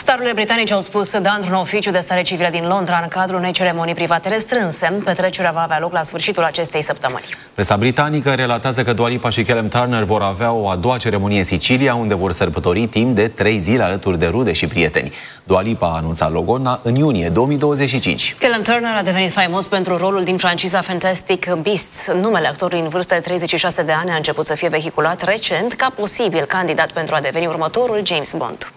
Starurile britanice au spus da într-un oficiu de stare civilă din Londra în cadrul unei ceremonii private restrânse. Petrecerea va avea loc la sfârșitul acestei săptămâni. Presa britanică relatează că Dua Lipa și Callum Turner vor avea o a doua ceremonie în Sicilia, unde vor sărbători timp de 3 zile alături de rude și prieteni. Dua Lipa a anunțat logo în iunie 2025. Callum Turner a devenit faimos pentru rolul din franciza Fantastic Beasts. Numele actorului în vârstă de 36 de ani a început să fie vehiculat recent ca posibil candidat pentru a deveni următorul James Bond.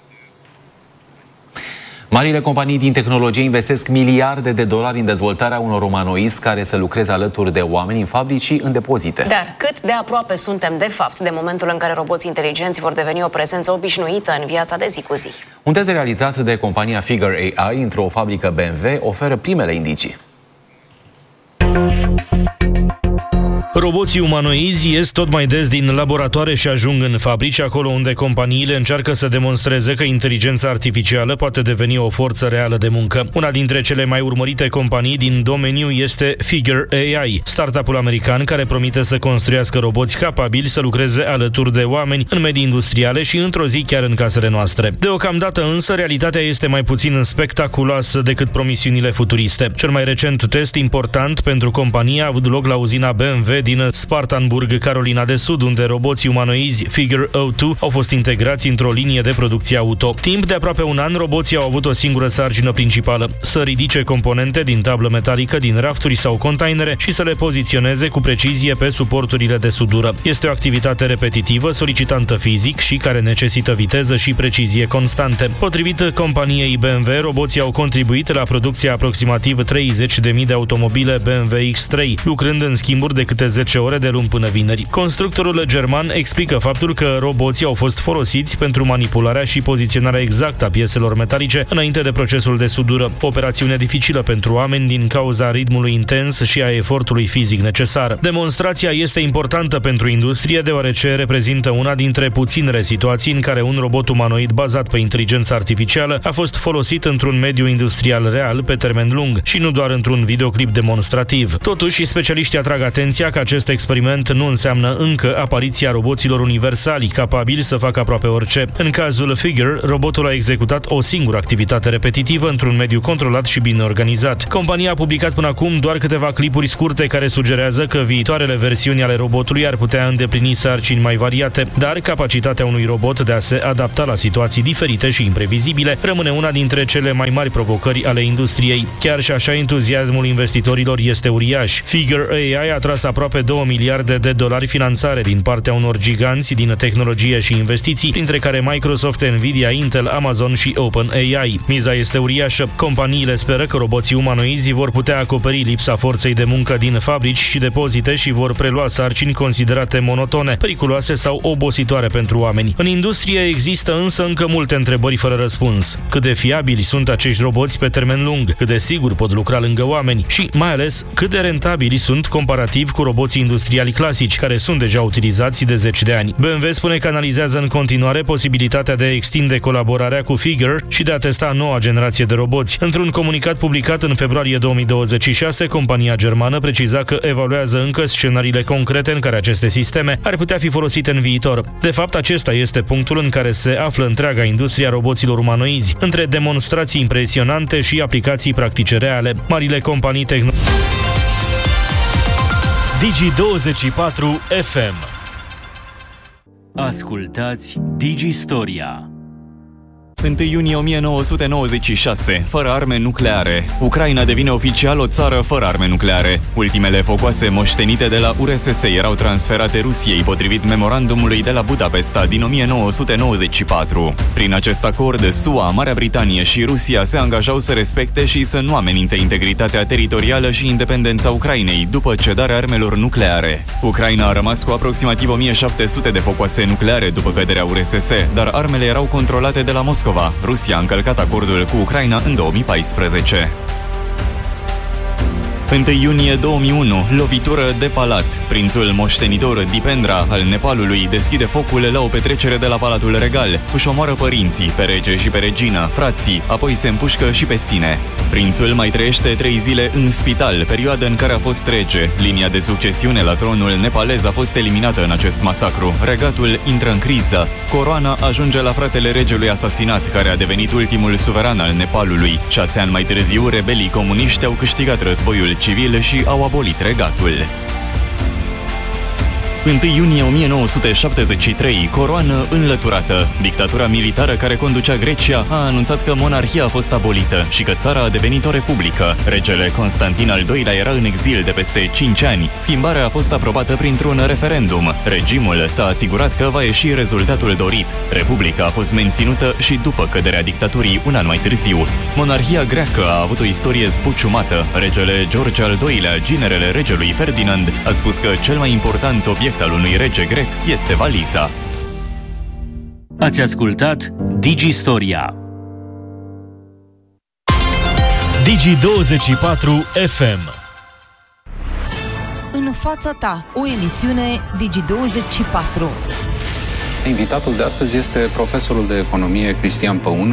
Marile companii din tehnologie investesc miliarde de dolari în dezvoltarea unor umanoizi care să lucreze alături de oameni în fabrici și în depozite. Dar cât de aproape suntem de fapt de momentul în care roboții inteligenți vor deveni o prezență obișnuită în viața de zi cu zi? Un test realizat de compania Figure AI într-o fabrică BMW oferă primele indicii. Roboții umanoizi ies tot mai des din laboratoare și ajung în fabrici, acolo unde companiile încearcă să demonstreze că inteligența artificială poate deveni o forță reală de muncă. Una dintre cele mai urmărite companii din domeniu este Figure AI, startup-ul american care promite să construiască roboți capabili să lucreze alături de oameni în medii industriale și într-o zi chiar în casele noastre. Deocamdată însă, realitatea este mai puțin spectaculoasă decât promisiunile futuriste. Cel mai recent test important pentru compania a avut loc la uzina BMW din Spartanburg, Carolina de Sud, unde roboții umanoizi Figure O2 au fost integrați într-o linie de producție auto. Timp de aproape un an, roboții au avut o singură sarcină principală: să ridice componente din tablă metalică, din rafturi sau containere și să le poziționeze cu precizie pe suporturile de sudură. Este o activitate repetitivă, solicitantă fizic și care necesită viteză și precizie constante. Potrivit companiei BMW, roboții au contribuit la producția aproximativ 30.000 de automobile BMW X3, lucrând în schimburi de câte 10 ore de luni până vineri. Constructorul german explică faptul că roboții au fost folosiți pentru manipularea și poziționarea exactă a pieselor metalice înainte de procesul de sudură. Operațiune dificilă pentru oameni din cauza ritmului intens și a efortului fizic necesar. Demonstrația este importantă pentru industrie deoarece reprezintă una dintre puținele situații în care un robot umanoid bazat pe inteligență artificială a fost folosit într-un mediu industrial real pe termen lung și nu doar într-un videoclip demonstrativ. Totuși, specialiștii atrag atenția că acest experiment nu înseamnă încă apariția roboților universali capabili să facă aproape orice. În cazul Figure, robotul a executat o singură activitate repetitivă într-un mediu controlat și bine organizat. Compania a publicat până acum doar câteva clipuri scurte care sugerează că viitoarele versiuni ale robotului ar putea îndeplini sarcini mai variate, dar capacitatea unui robot de a se adapta la situații diferite și imprevizibile rămâne una dintre cele mai mari provocări ale industriei. Chiar și așa, entuziasmul investitorilor este uriaș. Figure AI a tras aproape 2 miliarde de dolari finanțare din partea unor giganți din tehnologie și investiții, printre care Microsoft, Nvidia, Intel, Amazon și OpenAI. Miza este uriașă. Companiile speră că roboții umanoizi vor putea acoperi lipsa forței de muncă din fabrici și depozite și vor prelua sarcini considerate monotone, periculoase sau obositoare pentru oameni. În industrie există însă încă multe întrebări fără răspuns. Cât de fiabili sunt acești roboți pe termen lung? Cât de sigur pot lucra lângă oameni? Și, mai ales, cât de rentabili sunt comparativ cu roboții industriali clasici, care sunt deja utilizați de 10 de ani. BMW spune că analizează în continuare posibilitatea de a extinde colaborarea cu Figure și de a testa noua generație de roboți. Într-un comunicat publicat în februarie 2026, compania germană preciza că evaluează încă scenariile concrete în care aceste sisteme ar putea fi folosite în viitor. De fapt, acesta este punctul în care se află întreaga industrie a roboților umanoizi, între demonstrații impresionante și aplicații practice reale. Marile companii Digi24 FM. Ascultați Digi-Storia. 1 iunie 1996, fără arme nucleare. Ucraina devine oficial o țară fără arme nucleare. Ultimele focoase moștenite de la URSS erau transferate Rusiei, potrivit memorandumului de la Budapesta din 1994. Prin acest acord, SUA, Marea Britanie și Rusia se angajau să respecte și să nu amenințe integritatea teritorială și independența Ucrainei după cedarea armelor nucleare. Ucraina a rămas cu aproximativ 1700 de focoase nucleare după căderea URSS, dar armele erau controlate de la Moscova. Rusia a încălcat acordul cu Ucraina în 2014. 1 iunie 2001, lovitură de palat. Prințul moștenitor Dipendra al Nepalului deschide focul la o petrecere de la Palatul Regal. Își omoară părinții, pe rege și pe regină, frații, apoi se împușcă și pe sine. Prințul mai trăiește 3 zile în spital, perioadă în care a fost rege. Linia de succesiune la tronul nepalez a fost eliminată în acest masacru. Regatul intră în criză. Coroana ajunge la fratele regelui asasinat, care a devenit ultimul suveran al Nepalului. 6 ani mai târziu, rebelii comuniști au câștigat războiul civil și au abolit regatul. 1 iunie 1973, coroană înlăturată. Dictatura militară care conducea Grecia a anunțat că monarhia a fost abolită și că țara a devenit o republică. Regele Constantin al II-lea era în exil de peste 5 ani. Schimbarea a fost aprobată printr-un referendum. Regimul s-a asigurat că va ieși rezultatul dorit. Republica a fost menținută și după căderea dictaturii un an mai târziu. Monarhia greacă a avut o istorie zbuciumată. Regele George al II-lea, ginerele regelui Ferdinand, a spus că cel mai important obiect al unui rege grec este valiza. Ați ascultat Digistoria. Digi24 FM. În fața ta, o emisiune Digi24. Invitatul de astăzi este profesorul de economie Cristian Păun.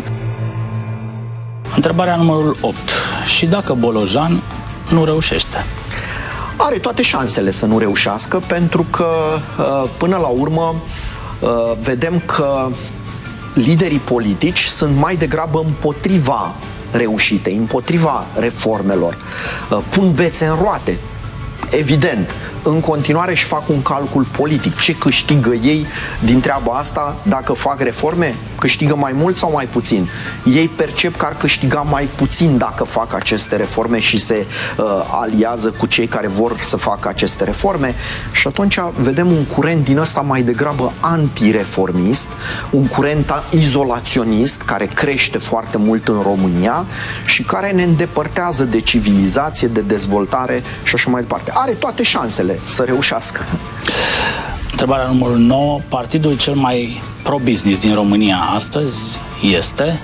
Întrebarea numărul 8. Și dacă Bolojan nu reușește? Are toate șansele să nu reușească, pentru că până la urmă vedem că liderii politici sunt mai degrabă împotriva reușitei, împotriva reformelor, pun bețe în roate. Evident, în continuare își fac un calcul politic. Ce câștigă ei din treaba asta dacă fac reforme? Câștigă mai mult sau mai puțin? Ei percep că ar câștiga mai puțin dacă fac aceste reforme și se aliază cu cei care vor să facă aceste reforme și atunci vedem un curent din ăsta mai degrabă antireformist, un curent izolaționist care crește foarte mult în România și care ne îndepărtează de civilizație, de dezvoltare și așa mai departe. Are toate șansele să reușească. Întrebarea numărul 9. Partidul cel mai pro-business din România astăzi este?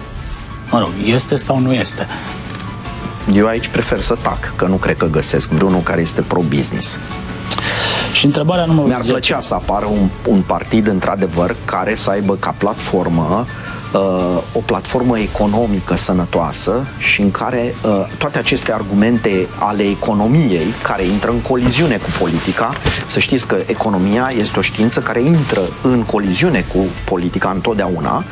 Este sau nu este? Eu aici prefer să tac, că nu cred că găsesc vreunul care este pro-business. Și întrebarea numărul 10. Mi-ar plăcea să apară un partid, într-adevăr, care să aibă ca platformă o platformă economică sănătoasă și în care toate aceste argumente ale economiei, care intră în coliziune cu politica, să știți că economia este o știință care intră în coliziune cu politica întotdeauna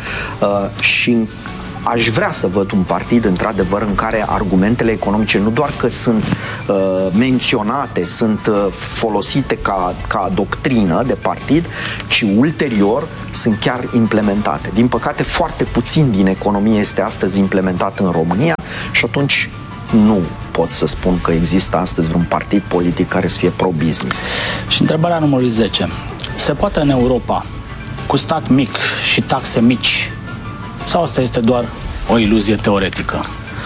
și aș vrea să văd un partid, într-adevăr, în care argumentele economice nu doar că sunt menționate, sunt folosite ca doctrină de partid, ci ulterior sunt chiar implementate. Din păcate, foarte puțin din economie este astăzi implementat în România și atunci nu pot să spun că există astăzi vreun partid politic care să fie pro-business. Și întrebarea numărul 10. Se poate în Europa, cu stat mic și taxe mici, sau asta este doar o iluzie teoretică?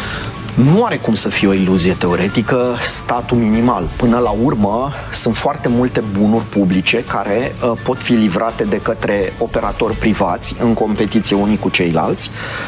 Nu are cum să fie o iluzie teoretică statul minimal. Până la urmă, sunt foarte multe bunuri publice care pot fi livrate de către operatori privați în competiție unii cu ceilalți.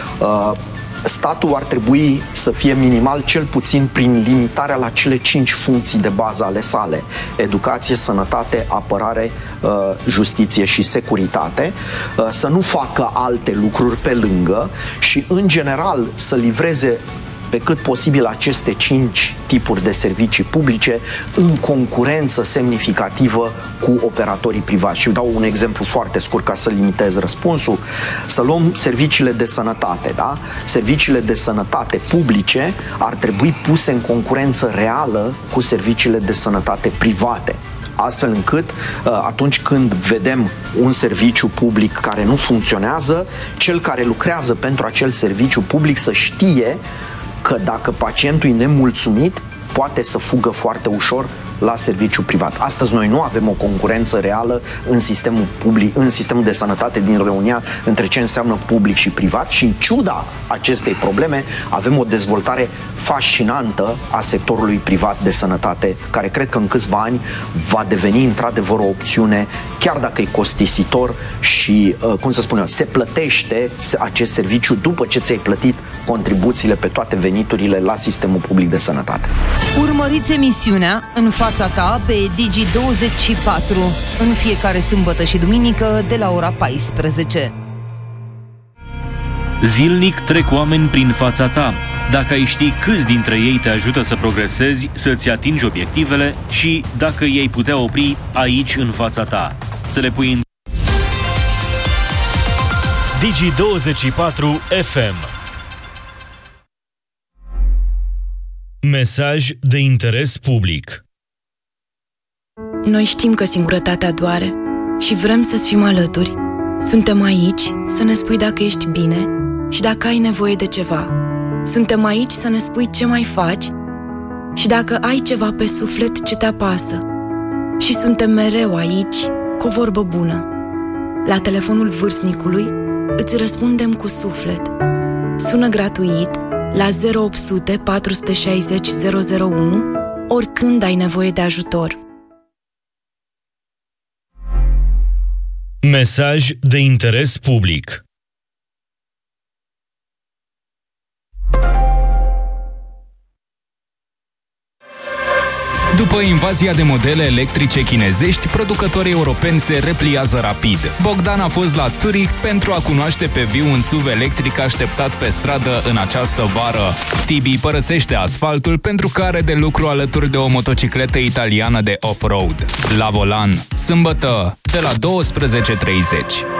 Statul ar trebui să fie minimal cel puțin prin limitarea la cele 5 funcții de bază ale sale: educație, sănătate, apărare, justiție și securitate, să nu facă alte lucruri pe lângă și în general să livreze pe cât posibil aceste 5 tipuri de servicii publice în concurență semnificativă cu operatorii privați. Și dau un exemplu foarte scurt ca să limitez răspunsul. Să luăm serviciile de sănătate, da? Serviciile de sănătate publice ar trebui puse în concurență reală cu serviciile de sănătate private, astfel încât atunci când vedem un serviciu public care nu funcționează, cel care lucrează pentru acel serviciu public să știe că dacă pacientul e nemulțumit, poate să fugă foarte ușor la serviciu privat. Astăzi noi nu avem o concurență reală în sistemul public, în sistemul de sănătate din România între ce înseamnă public și privat și în ciuda acestei probleme avem o dezvoltare fascinantă a sectorului privat de sănătate, care cred că în câțiva ani va deveni într-adevăr o opțiune, chiar dacă e costisitor și, cum să spun eu, se plătește acest serviciu după ce ți-ai plătit contribuțiile pe toate veniturile la sistemul public de sănătate. Urmăriți emisiunea În fața ta pe Digi24 în fiecare sâmbătă și duminică de la ora 14. Zilnic trec oameni prin fața ta. Dacă ai ști câți dintre ei te ajută să progresezi, să-ți atingi obiectivele și dacă ei putea opri aici în fața ta, să le pui în Digi24 FM. Mesaj de interes public. Noi știm că singurătatea doare și vrem să-ți fim alături. Suntem aici să ne spui dacă ești bine și dacă ai nevoie de ceva. Suntem aici să ne spui ce mai faci și dacă ai ceva pe suflet ce te apasă. Și suntem mereu aici cu o vorbă bună. La telefonul vârstnicului îți răspundem cu suflet. Sună gratuit la 0800 460 001 oricând ai nevoie de ajutor. Mesaj de interes public. După invazia de modele electrice chinezești, producătorii europeni se repliază rapid. Bogdan a fost la Zurich pentru a cunoaște pe viu un SUV electric așteptat pe stradă în această vară. Tibi părăsește asfaltul pentru că are de lucru alături de o motocicletă italiană de off-road. La volan, sâmbătă, de la 12:30.